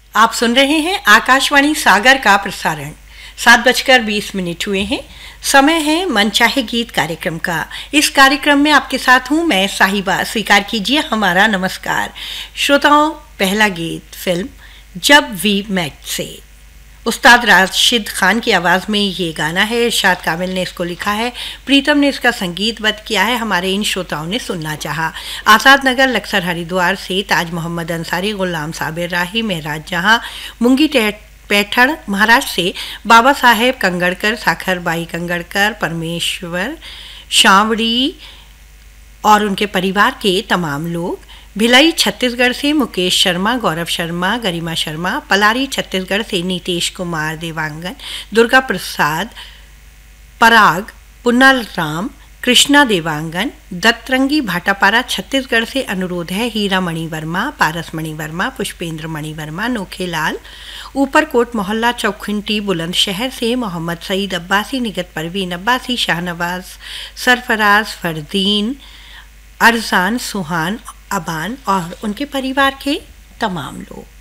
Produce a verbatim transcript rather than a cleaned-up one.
आप सुन रहे हैं आकाशवाणी सागर का प्रसारण। सात बजकर बीस मिनट हुए हैं। समय है मनचाहे गीत कार्यक्रम का। इस कार्यक्रम में आपके साथ हूं मैं साहिबा। स्वीकार कीजिए हमारा नमस्कार। श्रोताओं, पहला गीत फिल्म जब वी मेट से उस्ताद राशिद खान की आवाज़ में ये गाना है। इरशाद कामिल ने इसको लिखा है, प्रीतम ने इसका संगीतबद्ध किया है। हमारे इन श्रोताओं ने सुनना चाहा। आज़ाद नगर लक्सर हरिद्वार से ताज मोहम्मद अंसारी, गुलाम साबिर राही, महराज जहाँ, मुंगी पैठड़ महाराष्ट्र से बाबा साहेब कंगड़कर, साखर बाई कंगड़कर, परमेश्वर शावड़ी और उनके परिवार के तमाम लोग। भिलाई छत्तीसगढ़ से मुकेश शर्मा, गौरव शर्मा, गरिमा शर्मा, पलारी छत्तीसगढ़ से नीतीश कुमार देवांगन, दुर्गा प्रसाद पराग, पुन्नल राम, कृष्णा देवांगन, दत्तरंगी भाटापारा छत्तीसगढ़ से अनुरोध है, हीरा मणि वर्मा, पारस मणि वर्मा, पुष्पेंद्र मणि वर्मा, नोखेलाल, ऊपरकोट मोहल्ला चौखिंटी बुलंदशहर से मोहम्मद सईद अब्बासी, निगत परवीन अब्बासी, शाहनवाज सरफराज, फरदीन, अरजान, सुहान, अबान और उनके परिवार के तमाम लोग।